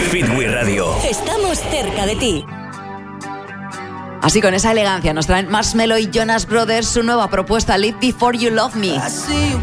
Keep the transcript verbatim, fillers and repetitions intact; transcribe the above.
Hit We Radio. Estamos cerca de ti. Así, con esa elegancia nos traen Marshmello y Jonas Brothers su nueva propuesta, Live Before You Love Me.